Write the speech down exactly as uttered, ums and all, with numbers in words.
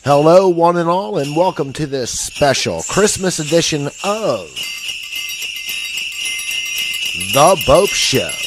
Hello, one and all, and welcome to this special Christmas edition of The Bope Show.